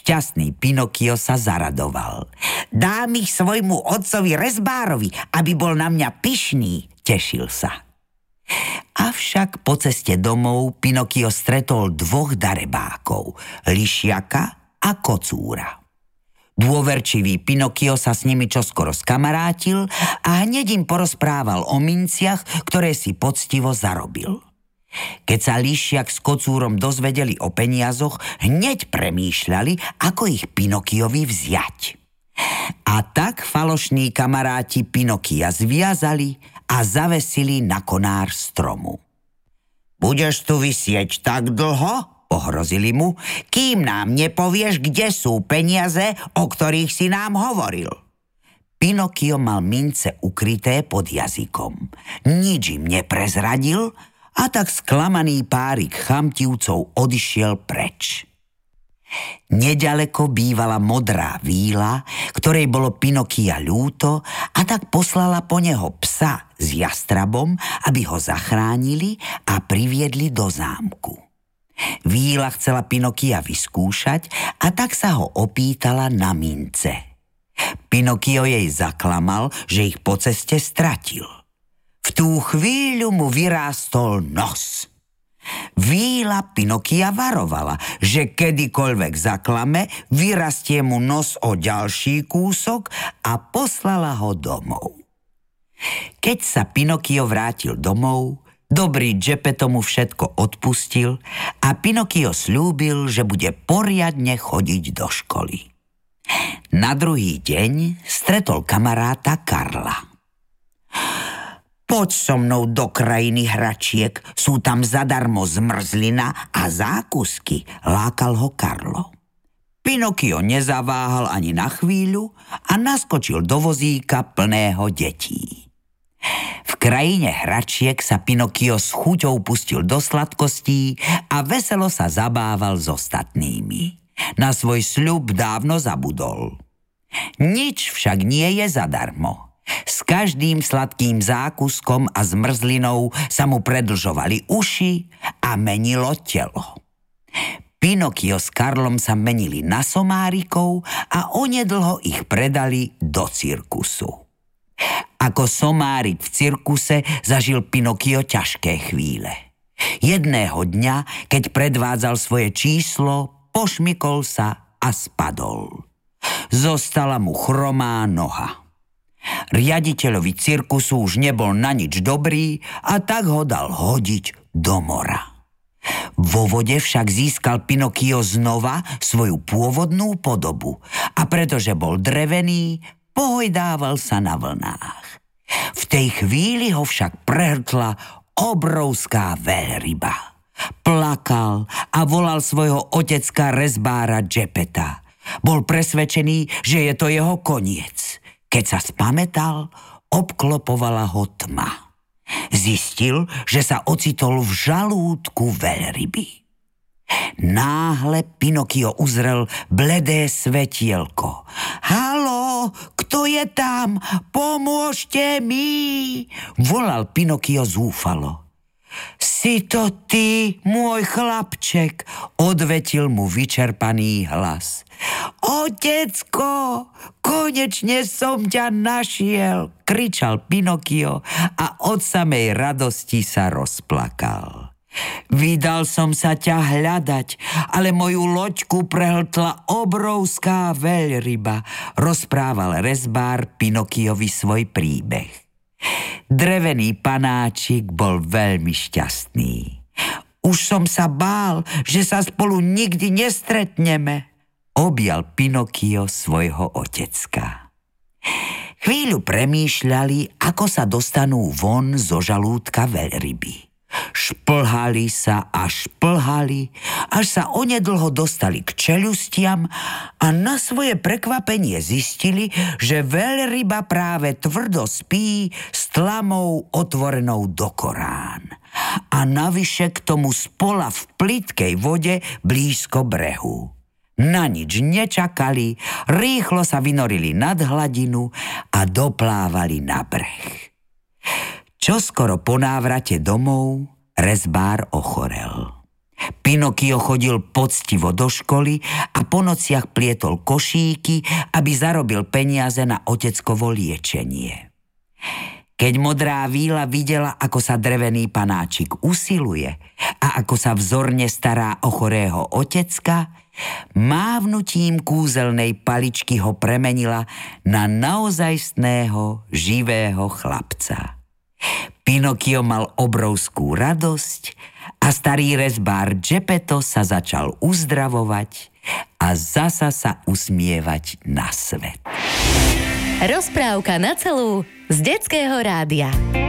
Šťastný Pinokio sa zaradoval. Dám ich svojmu otcovi Rezbárovi, aby bol na mňa pyšný, tešil sa. Avšak po ceste domov Pinokio stretol dvoch darebákov, Lišiaka a Kocúra. Dôverčivý Pinokio sa s nimi čoskoro skamarátil a hneď im porozprával o minciach, ktoré si poctivo zarobil. Keď sa Lišiak s Kocúrom dozvedeli o peniazoch, hneď premýšľali, ako ich Pinokiovi vziať. A tak falošní kamaráti Pinokia zviazali a zavesili na konár stromu. Budeš tu visieť tak dlho, pohrozili mu, kým nám nepovieš, kde sú peniaze, o ktorých si nám hovoril. Pinokio mal mince ukryté pod jazykom. Nič im neprezradil a tak sklamaný párik chamtivcov odišiel preč. Neďaleko bývala modrá víla, ktorej bolo Pinokia ľúto, a tak poslala po neho psa s jastrabom, aby ho zachránili a priviedli do zámku. Víla chcela Pinokia vyskúšať a tak sa ho opýtala na mince. Pinokio jej zaklamal, že ich po ceste stratil. V tú chvíľu mu vyrástol nos. Víla Pinokia varovala, že kedykoľvek zaklame, vyrastie mu nos o ďalší kúsok a poslala ho domov. Keď sa Pinokio vrátil domov, dobrý Geppetto mu všetko odpustil a Pinokio sľúbil, že bude poriadne chodiť do školy. Na druhý deň stretol kamaráta Karla. Poď so mnou do krajiny hračiek, sú tam zadarmo zmrzlina a zákusky, lákal ho Karlo. Pinokio nezaváhal ani na chvíľu a naskočil do vozíka plného detí. V krajine hračiek sa Pinokio s chuťou pustil do sladkostí a veselo sa zabával s ostatnými. Na svoj sľub dávno zabudol. Nič však nie je zadarmo. S každým sladkým zákuskom a zmrzlinou sa mu predlžovali uši a menilo telo. Pinokio s Karlom sa menili na somárikov a onedlho ich predali do cirkusu. Ako somárik v cirkuse zažil Pinokio ťažké chvíle. Jedného dňa, keď predvádzal svoje číslo, pošmykol sa a spadol. Zostala mu chromá noha. Riaditeľovi cirkusu už nebol na nič dobrý a tak ho dal hodiť do mora. Vo vode však získal Pinokio znova svoju pôvodnú podobu a pretože bol drevený, pohojdával sa na vlnách. V tej chvíli ho však prehrtla obrovská veľryba. Plakal a volal svojho otecka Rezbára Geppetta. Bol presvedčený, že je to jeho koniec. Keď sa spamätal, obklopovala ho tma. Zistil, že sa ocitol v žalúdku veľryby. Náhle Pinokio uzrel bledé svetielko. Haló, kto je tam? Pomôžte mi! Volal Pinokio zúfalo. Si to ty, môj chlapček, odvetil mu vyčerpaný hlas. Otecko, konečne som ťa našiel, kričal Pinokio a od samej radosti sa rozplakal. Vydal som sa ťa hľadať, ale moju loďku prehltla obrovská veľryba, rozprával Rezbár Pinokiovi svoj príbeh. Drevený panáčik bol veľmi šťastný. Už som sa bál, že sa spolu nikdy nestretneme, objal Pinokio svojho otecka. Chvíľu premýšľali, ako sa dostanú von zo žalúdka veľryby. Šplhali sa a šplhali, až sa onedlho dostali k čeľustiam a na svoje prekvapenie zistili, že veľryba práve tvrdo spí s tlamou otvorenou do korán. A navyše k tomu spola v plytkej vode blízko brehu. Na nič nečakali, rýchlo sa vynorili nad hladinu a doplávali na breh. Čoskoro po návrate domov Rezbár ochorel. Pinokio chodil poctivo do školy a po nociach plietol košíky, aby zarobil peniaze na oteckovo liečenie. Keď modrá víla videla, ako sa drevený panáčik usiluje a ako sa vzorne stará o chorého otecka, mávnutím kúzelnej paličky ho premenila na naozajstného živého chlapca. Pinokio mal obrovskú radosť a starý rezbár Geppetto sa začal uzdravovať a zasa sa usmievať na svet. Rozprávka na celú z Detského rádia.